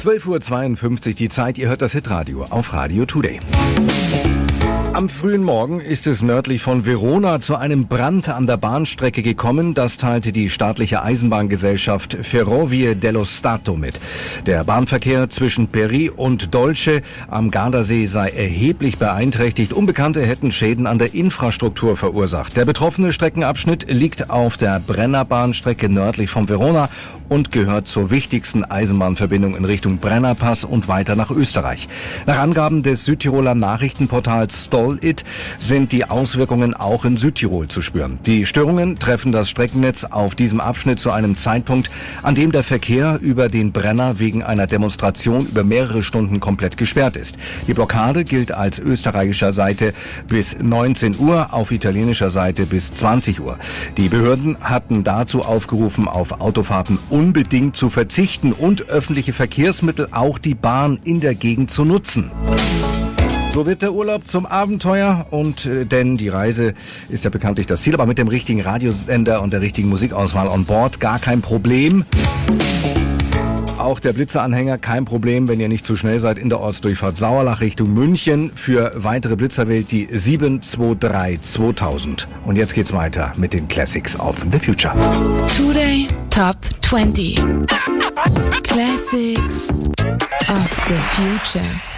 12:52 Uhr die Zeit, ihr hört das Hitradio auf Radio Today. Am frühen Morgen ist es nördlich von Verona zu einem Brand an der Bahnstrecke gekommen. Das teilte die staatliche Eisenbahngesellschaft Ferrovie dello Stato mit. Der Bahnverkehr zwischen Peri und Dolce am Gardasee sei erheblich beeinträchtigt. Unbekannte hätten Schäden an der Infrastruktur verursacht. Der betroffene Streckenabschnitt liegt auf der Brennerbahnstrecke nördlich von Verona und gehört zur wichtigsten Eisenbahnverbindung in Richtung Brennerpass und weiter nach Österreich. Nach Angaben des Südtiroler Nachrichtenportals Stoll-It sind die Auswirkungen auch in Südtirol zu spüren. Die Störungen treffen das Streckennetz auf diesem Abschnitt zu einem Zeitpunkt, an dem der Verkehr über den Brenner wegen einer Demonstration über mehrere Stunden komplett gesperrt ist. Die Blockade gilt als österreichischer Seite bis 19 Uhr, auf italienischer Seite bis 20 Uhr. Die Behörden hatten dazu aufgerufen, auf Autofahrten unbedingt zu verzichten und öffentliche Verkehrsmittel, auch die Bahn, in der Gegend zu nutzen. So wird der Urlaub zum Abenteuer denn die Reise ist ja bekanntlich das Ziel, aber mit dem richtigen Radiosender und der richtigen Musikauswahl on board gar kein Problem. Auch der Blitzeranhänger kein Problem, wenn ihr nicht zu schnell seid in der Ortsdurchfahrt Sauerlach Richtung München. Für weitere Blitzer wählt die 723 2000. Und jetzt geht's weiter mit den Classics of the Future. Today Top 20 Classics of the Future.